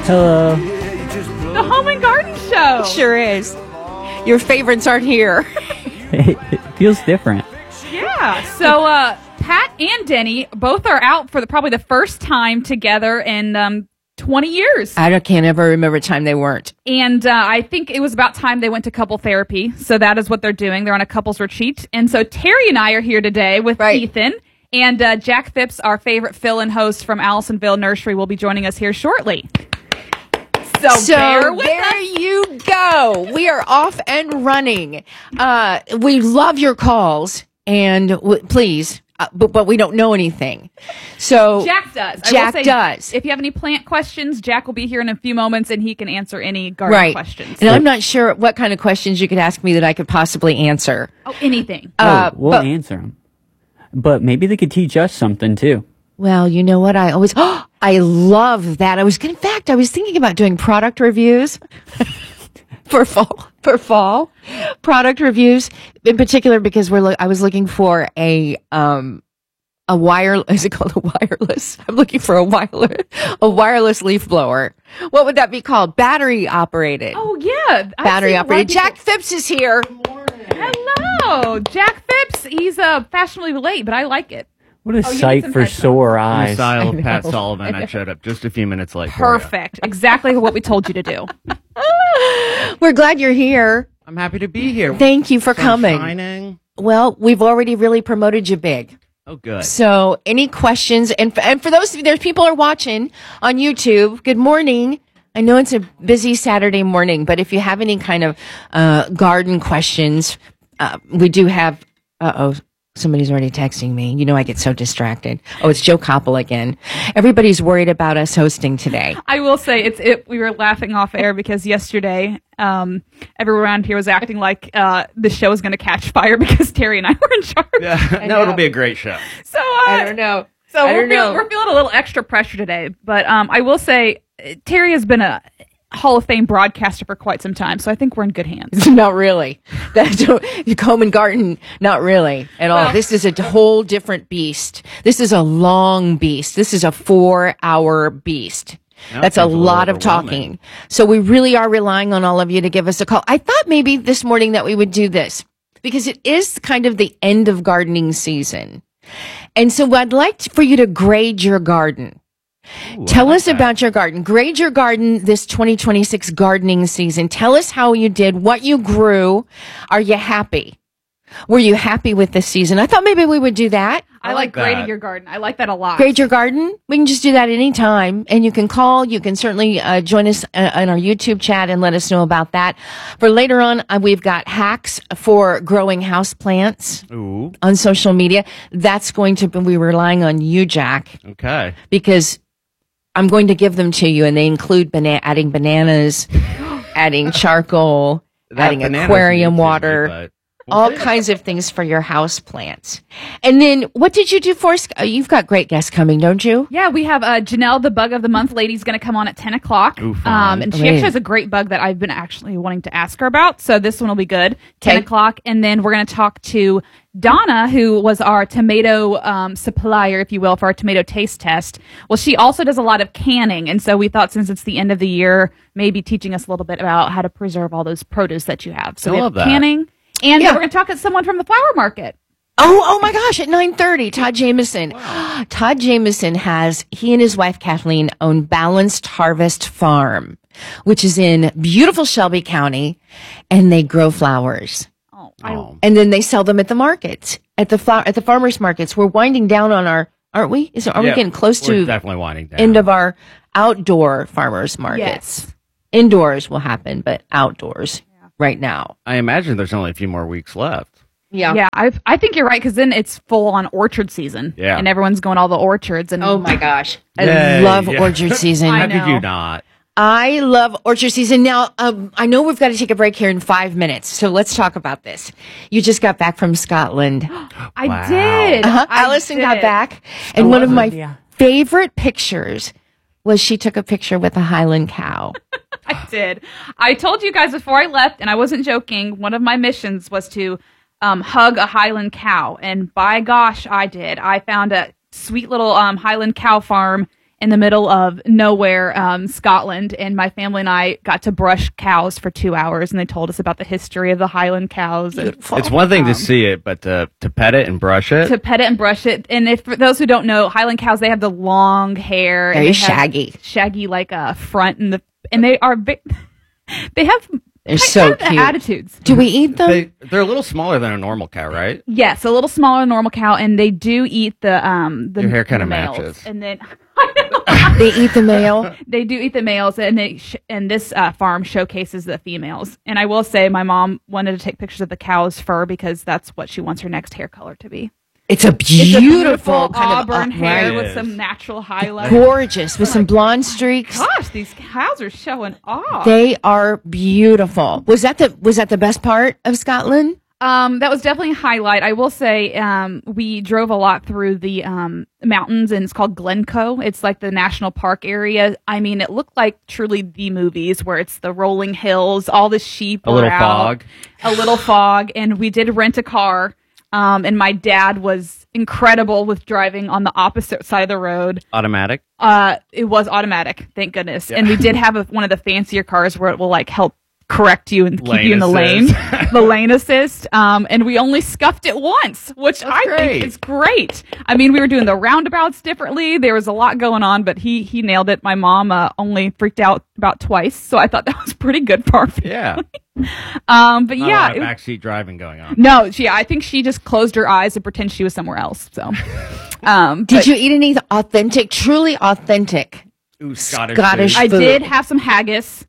Hello. The Home and Garden Show. It sure is. Your favorites aren't here. It feels different. Yeah. So Pat and Denny both are out for probably the first time together in 20 years. I can't ever remember a time they weren't. And I think it was about time they went to couple therapy. So that is what they're doing. They're on a couples retreat. And so Terry and I are here today with Ethan. And Jack Phipps, our favorite fill-in host from Allisonville Nursery, will be joining us here shortly. So there you go. We are off and running. We love your calls, and please, but we don't know anything. So Jack does. Jack does. If you have any plant questions, Jack will be here in a few moments, and he can answer any garden questions. And I'm not sure what kind of questions you could ask me that I could possibly answer. Oh, anything. We'll answer them. But maybe they could teach us something, too. Well, you know what? I love that. I was thinking about doing product reviews for fall product reviews in particular, because I was looking for a wireless, is it called a wireless? I'm looking for a wireless leaf blower. What would that be called? Battery operated. Oh, yeah. Battery operated. Jack Phipps is here. Good morning. Hello. Jack Phipps. He's fashionably late, but I like it. What a sight for sore In the eyes. style of Pat Sullivan, I showed up just a few minutes late. Perfect. Exactly what we told you to do. We're glad you're here. I'm happy to be here. Thank you for Sun coming. Shining. Well, we've already really promoted you big. Oh, good. So any questions? And for those of you, there's people are watching on YouTube. Good morning. I know it's a busy Saturday morning, but if you have any kind of garden questions, we do have, somebody's already texting me. You know, I get so distracted. Oh, it's Joe Koppel again. Everybody's worried about us hosting today. I will say we were laughing off air because yesterday, everyone around here was acting like the show is going to catch fire because Terry and I were in charge. Yeah, no, it'll be a great show. So I don't know. So we're feeling a little extra pressure today, but I will say Terry has been a Hall of Fame broadcaster for quite some time, so I think we're in good hands. Not really. Home and Garden, not really at all. This is a whole different beast. This is a long beast. This is a 4-hour beast. That's a lot of talking. So we really are relying on all of you to give us a call. I thought maybe this morning that we would do this because it is kind of the end of gardening season. And so I'd like for you to grade your garden. Ooh, tell us about your garden. Grade your garden this 2026 gardening season. Tell us how you did, what you grew. Are you happy? Were you happy with this season? I thought maybe we would do that. I like grading your garden. I like that a lot. Grade your garden? We can just do that anytime. And you can call. You can certainly join us on our YouTube chat and let us know about that. For later on, we've got hacks for growing houseplants on social media. That's going to be relying on you, Jack. Okay. Because I'm going to give them to you, and they include adding bananas, adding charcoal, adding aquarium water, all kinds of things for your house plants. And then, what did you do for us? You've got great guests coming, don't you? Yeah, we have Janelle, the Bug of the Month lady, is going to come on at 10 o'clock. And she actually has a great bug that I've been actually wanting to ask her about. So this one will be good. 10 o'clock. And then we're going to talk to Donna, who was our tomato supplier, if you will, for our tomato taste test. Well, she also does a lot of canning. And so we thought since it's the end of the year, maybe teaching us a little bit about how to preserve all those produce that you have. So we have canning. And we're going to talk to someone from the flower market. Oh my gosh, at 9:30, Todd Jameson. Wow. Todd Jameson he and his wife Kathleen own Balanced Harvest Farm, which is in beautiful Shelby County, and they grow flowers. And then they sell them at the markets, at the farmers markets. We're winding down on aren't we? Are we getting close to definitely winding down. End of our outdoor farmers markets? Yes. Indoors will happen, but outdoors right now. I imagine there's only a few more weeks left. Yeah. I think you're right, because then it's full on orchard season. Yeah. And everyone's going all the orchards. And oh my gosh. I love orchard season. How could you not? I love orchard season. Now, I know we've got to take a break here in 5 minutes, so let's talk about this. You just got back from Scotland. I did. Allison got back, and one of my favorite pictures was she took a picture with a Highland cow. I did. I told you guys before I left, and I wasn't joking, one of my missions was to hug a Highland cow, and by gosh, I did. I found a sweet little Highland cow farm in the middle of nowhere, Scotland, and my family and I got to brush cows for 2 hours, and they told us about the history of the Highland cows. It's one thing to see it, but to pet it and brush it. To pet it and brush it. And if for those who don't know, Highland cows, they have the long hair. Very shaggy. Shaggy like a front, and they are big. They have they're so cute attitudes. Do we eat them? They're a little smaller than a normal cow, right? Yes, a little smaller than a normal cow, and they do eat the Your hair kind of males. matches. And then they eat the male. They do eat the males, and and this farm showcases the females. And I will say, my mom wanted to take pictures of the cow's fur because that's what she wants her next hair color to be. It's a beautiful kind auburn of hair Right. with some natural highlights. gorgeous with some blonde streaks. Gosh, these cows are showing off. They are beautiful. Was that the best part of Scotland? That was definitely a highlight. I will say, we drove a lot through the mountains, and it's called Glencoe. It's like the national park area. I mean, it looked like truly the movies where it's the rolling hills, all the sheep. A little fog. A little fog, and we did rent a car. And my dad was incredible with driving on the opposite side of the road. Automatic. It was automatic, thank goodness. Yeah. And we did have one of the fancier cars where it will like help correct you and keep you in the lane, the lane assist. And we only scuffed it once, which I think is great. I mean, we were doing the roundabouts differently. There was a lot going on, but he nailed it. My mom only freaked out about twice, so I thought that was pretty good for our family. Yeah. But Not a lot of backseat driving going on. No, I think she just closed her eyes and pretended she was somewhere else. So, did you eat any truly authentic Scottish I food? did have some haggis.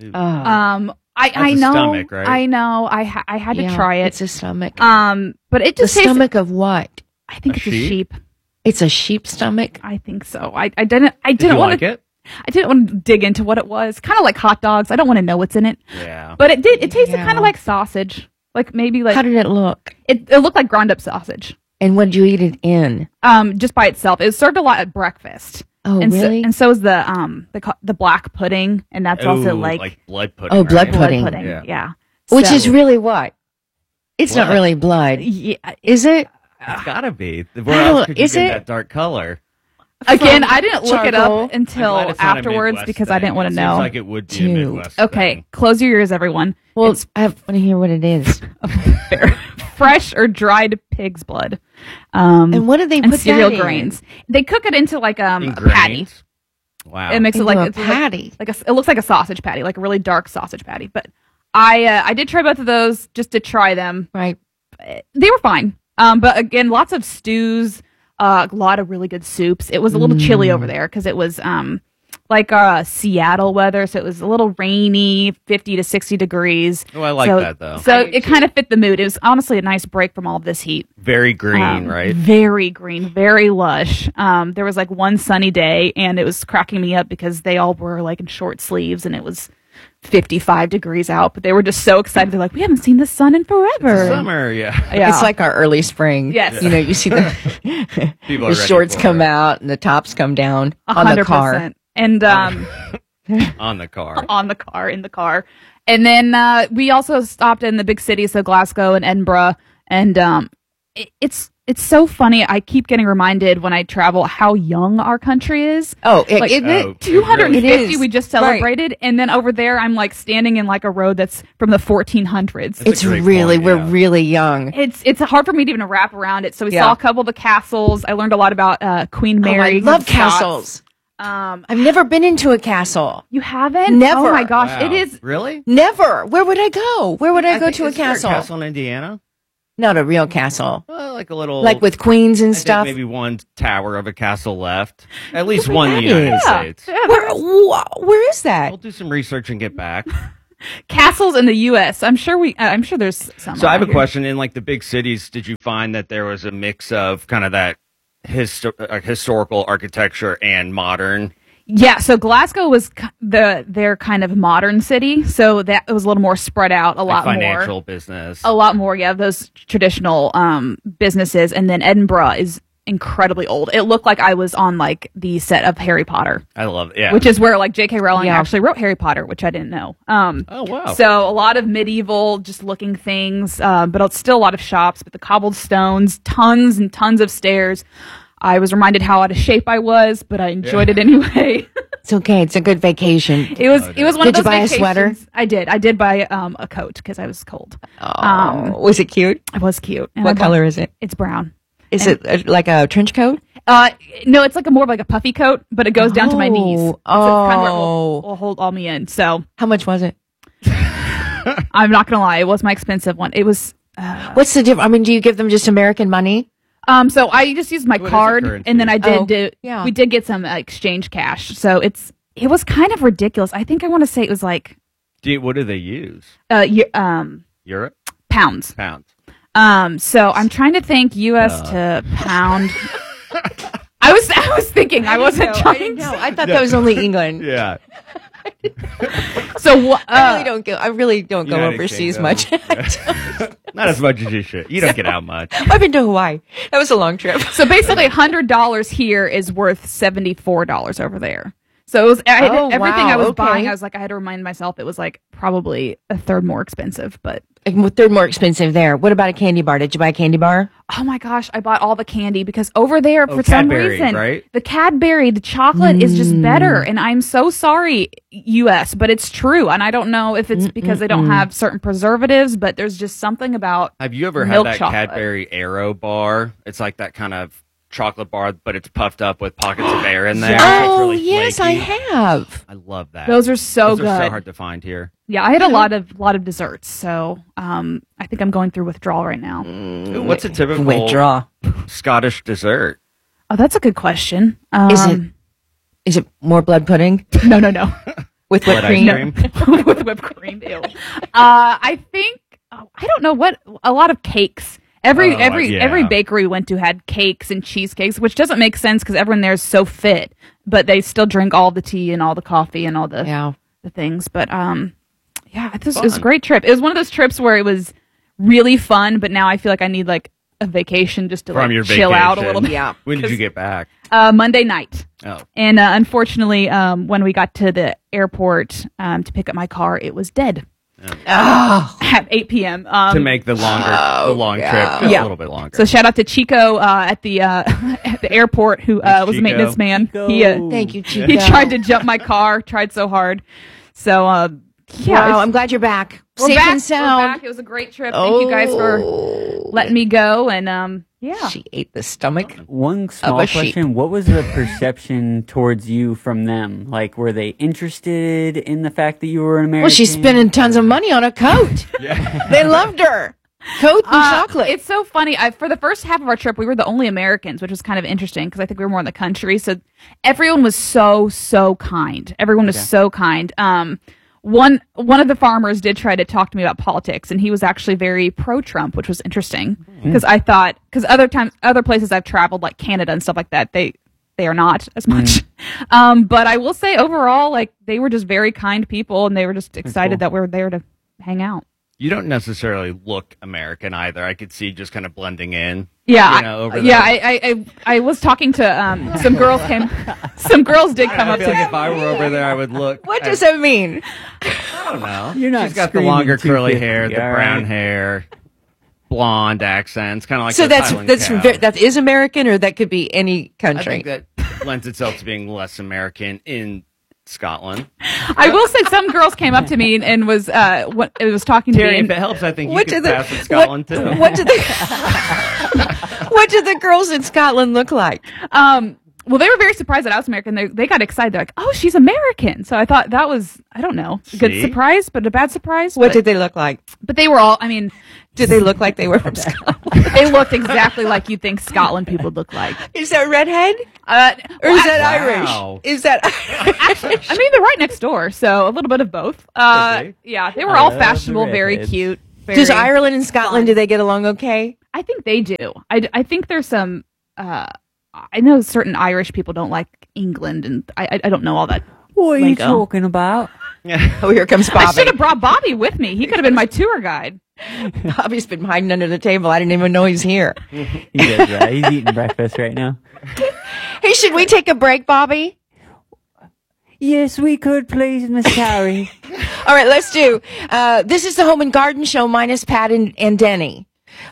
I know, stomach, right? I know. I had to try it. It's a stomach. But it just the stomach of what? I think it's a sheep. It's a sheep stomach. I think so. I didn't Did you want like to. it? I didn't want to dig into what it was. Kind of like hot dogs. I don't want to know what's in it. Yeah. But it did. It tasted kind of like sausage. Like maybe like. How did it look? It looked like ground up sausage. And what did you eat it in? Just by itself. It was served a lot at breakfast. Oh, and really? And so is the black pudding, and that's also like blood pudding. Oh, blood blood pudding. pudding. Yeah. Which So- is really what? It's not really blood. Yeah. Is it? It's gotta be. Where else could you is get it? that dark color? Again, I didn't look it charcoal. up until I'm glad it's not a afterwards Midwest because I thing. didn't want It to seems know. like it would be a Dude. Midwest Okay, thing. close your ears, everyone. Well, It's I want to hear what it is. fresh or dried pig's blood. And what do they and put cereal that in? grains. They cook it into like a In patty. grains? Wow. It makes it Into like a it's patty. it looks like a sausage patty, like a really dark sausage patty. But I did try both of those just to try them. Right. They were fine. But again, lots of stews, a lot of really good soups. It was a little chilly over there because it was like Seattle weather, so it was a little rainy, 50 to 60 degrees. Oh, I like that, though. So it kind of fit the mood. It was honestly a nice break from all of this heat. Very green, right? Very green, very lush. There was like one sunny day, and it was cracking me up because they all were like in short sleeves, and it was 55 degrees out. But they were just so excited. They're like, we haven't seen the sun in forever. Summer, yeah. Yeah. It's like our early spring. Yes. You know, you see the, People are the ready shorts for come it. out and the tops come down on the 100%. car. And On the car. in the car. And then we also stopped in the big cities, so Glasgow and Edinburgh. And it's so funny. I keep getting reminded when I travel how young our country is. Oh, Like, isn't Oh, it? 250 It is. we just celebrated, and then over there I'm like standing in like a road that's from the 1400s. That's a It's great really, point, we're yeah. really young. It's hard for me to even wrap around it. So we Yeah. saw a couple of the castles. I learned a lot about Queen Oh, Mary. I love Scots. castles. I've never been into a castle. You haven't? Never. Oh my gosh, Wow. it is. Really? Never. Where would I go? Where would I go think- to a isn't there castle? castle in Indiana? Not a real castle. Like a little. Like with queens and I think stuff. maybe one tower of a castle left. At least one in the that United is. States. Where is that? We'll do some research and get back. Castles in the U.S. I'm sure there's some. So I have a around here. question. In like the big cities, did you find that there was a mix of kind of that historical architecture and modern? Yeah, so Glasgow was their kind of modern city, so that it was a little more spread out, a lot financial more, business. a lot more. Yeah, those traditional businesses, and then Edinburgh is incredibly old. It looked like I was on like the set of Harry Potter, I love it. Yeah. which is where like J.K. Rowling Yeah. actually wrote Harry Potter, which I didn't know. Oh wow. So a lot of medieval, just looking things, but it's still a lot of shops. But the cobblestones, tons and tons of stairs. I was reminded how out of shape I was, but I enjoyed it anyway. It's okay. It's a good vacation. It was one of those Did you buy a sweater? I did buy a coat because I was cold. Was it cute? It was cute. And What color is it? It's brown. Is it like a trench coat? No, it's like more of like a puffy coat, but it goes down to my knees. So it's kind of where it will hold all me in. So how much was it? I'm not gonna lie, it was my expensive one. It was. What's the difference? I mean, do you give them just American money? So I just used my card, and then I did. Yeah. We did get some exchange cash. So it was kind of ridiculous. I think I want to say it was like. What do they use? Europe? Pounds. So I'm trying to think U.S. to pound. I was thinking. I wasn't trying. No, I thought that was only England. Yeah. So I really don't go overseas much. Not as much as you should. You don't get out much. I've been to Hawaii. That was a long trip. So basically, $100 here is worth $74 over there. So it was everything I was buying. I was like, I had to remind myself it was like probably a third more expensive, but a third more expensive there. What about a candy bar? Did you buy a candy bar? Oh my gosh, I bought all the candy because over there for some Cadbury, reason, right? the Cadbury, the chocolate is just better. And I'm so sorry, U.S., but it's true. And I don't know if it's because they don't have certain preservatives, but there's just something about. Have you ever had that Cadbury Aero bar? It's like that kind of chocolate bar, but it's puffed up with pockets of air in there. Oh, really yes, flaky. I have. I love that. Those are so good. Those are so hard to find here. Yeah, I had a lot of desserts, so I think I'm going through withdrawal right now. What's a typical Withdraw Scottish dessert? Oh, that's a good question. Is it more blood pudding? No. With whipped cream? With whipped cream. Ew. I think I don't know what a lot of cakes. Every bakery we went to had cakes and cheesecakes, which doesn't make sense because everyone there is so fit, but they still drink all the tea and all the coffee and all the things. But it was a great trip. It was one of those trips where it was really fun, but now I feel like I need like a vacation just to From your chill vacation. out a little bit. Yeah. When did you get back? Monday night. Oh. And unfortunately, when we got to the airport to pick up my car, it was dead. At 8 p.m. To make the long trip just a little bit longer. So shout out to Chico at the airport who was a maintenance man. Thank you, Chico. He tried to jump my car, tried so hard. So wow, I'm glad you're back. Safe and sound. We're back. It was a great trip. Thank you guys for letting me go. And she ate the stomach. One small question: what was the perception towards you from them? Like, were they interested in the fact that you were an American? Well, she's spending tons of money on a coat. They loved her. Coat and chocolate. It's so funny. For the first half of our trip, we were the only Americans, which was kind of interesting because I think we were more in the country. So everyone was so kind. Everyone was so kind. One of the farmers did try to talk to me about politics, and he was actually very pro-Trump, which was interesting because I thought other places I've traveled, like Canada and stuff like that, they are not as much. But I will say overall, like they were just very kind people, and they were just excited that we were there to hang out. You don't necessarily look American either. I could see just kind of blending in. Yeah, over there. I was talking to some girls some girls did come I up feel to like me. if I were over there, I would look. What does that mean? I don't know. You're not. She's got the screaming longer too curly quickly, hair, the brown hair, blonde accents, kind of like. So the Highland cow. that is American, or that could be any I country. think that lends itself to being less American in Scotland. I will say some girls came up to me and was talking to Terry, me. if And it helps, I think you What could do the- pass in Scotland too. What did the girls in Scotland look like? well, they were very surprised that I was American. They got excited. They're like, "Oh, she's American!" So I thought that was, I don't know, a good See? surprise, but a bad surprise. What did they look like? But they were all. I mean, Did they look like they were from Scotland? they looked exactly like you think Scotland people look like. Is that redhead? Or is that Wow. Irish? Is that Actually, I mean, they're right next door, so a little bit of both. they? Yeah, they were all love fashionable, the very redheads. cute. Does very- Ireland and Scotland, do they get along okay? I think they do. I think there's some. I know certain Irish people don't like England, and I don't know all that. What are you lingo. talking about? Oh, here comes I Bobby. should have brought Bobby with me. He could have been my tour guide. Bobby's been hiding under the table. I didn't even know he's here. He does that. He's eating breakfast right now. Hey, should we take a break, Bobby? Yes, we could, please, Miss Carrie. All right, let's do. This is the Home and Garden Show minus Pat and Denny.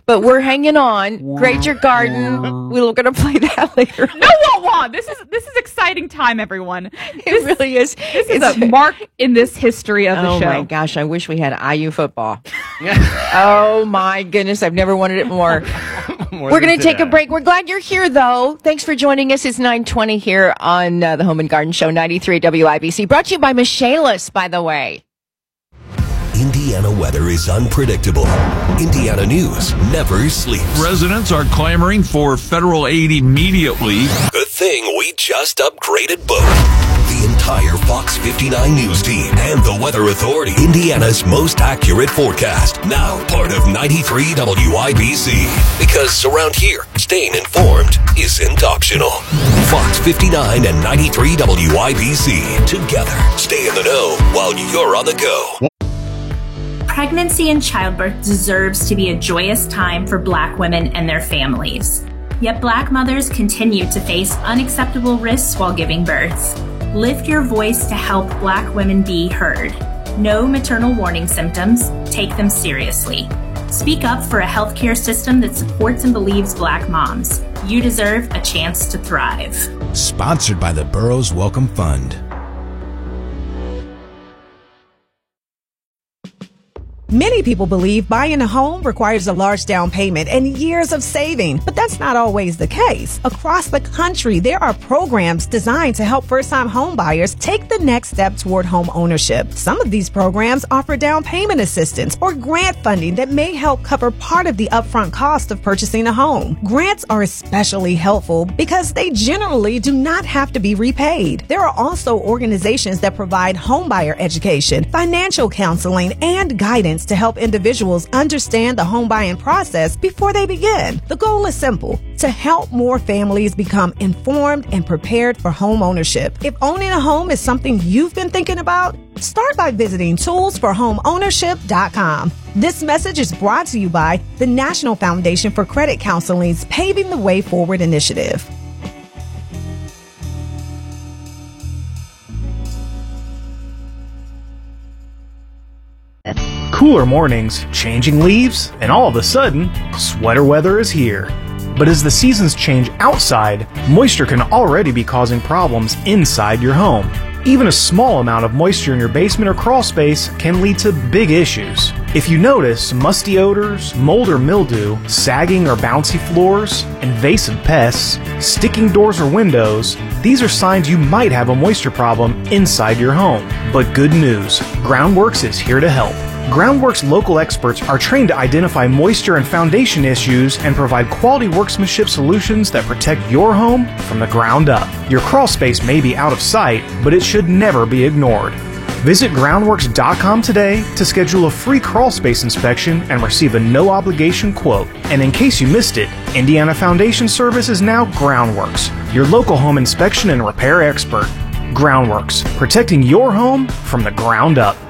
But we're hanging on. Grade your garden. We're going to play that later. No, wah. This is exciting time, everyone. It really is. This is a mark in this history of the show. Oh my gosh, I wish we had IU football. Oh my goodness, I've never wanted it more. We're going to take a break. We're glad you're here, though. Thanks for joining us. It's 9:20 here on the Home and Garden Show, 93 WIBC. Brought to you by Michaelis, by the way. Indiana weather is unpredictable. Indiana news never sleeps. Residents are clamoring for federal aid immediately. Good thing we just upgraded both. The entire Fox 59 news team and the Weather Authority. Indiana's most accurate forecast. Now part of 93 WIBC. Because around here, staying informed isn't optional. Fox 59 and 93 WIBC. Together, stay in the know while you're on the go. Pregnancy and childbirth deserves to be a joyous time for Black women and their families. Yet Black mothers continue to face unacceptable risks while giving birth. Lift your voice to help Black women be heard. Know maternal warning symptoms. Take them seriously. Speak up for a healthcare system that supports and believes Black moms. You deserve a chance to thrive. Sponsored by the Burroughs Welcome Fund. Many people believe buying a home requires a large down payment and years of saving, but that's not always the case. Across the country, there are programs designed to help first-time home buyers take the next step toward home ownership. Some of these programs offer down payment assistance or grant funding that may help cover part of the upfront cost of purchasing a home. Grants are especially helpful because they generally do not have to be repaid. There are also organizations that provide homebuyer education, financial counseling, and guidance to help individuals understand the home buying process before they begin. The goal is simple: to help more families become informed and prepared for home ownership. If owning a home is something you've been thinking about, start by visiting toolsforhomeownership.com. This message is brought to you by the National Foundation for Credit Counseling's Paving the Way Forward initiative. Cooler mornings, changing leaves, and all of a sudden, sweater weather is here. But as the seasons change outside, moisture can already be causing problems inside your home. Even a small amount of moisture in your basement or crawl space can lead to big issues. If you notice musty odors, mold or mildew, sagging or bouncy floors, invasive pests, sticking doors or windows, these are signs you might have a moisture problem inside your home. But good news, Groundworks is here to help. Groundworks local experts are trained to identify moisture and foundation issues and provide quality workmanship solutions that protect your home from the ground up. Your crawl space may be out of sight, but it should never be ignored. Visit groundworks.com today to schedule a free crawl space inspection and receive a no-obligation quote. And in case you missed it, Indiana Foundation Service is now Groundworks, your local home inspection and repair expert. Groundworks, protecting your home from the ground up.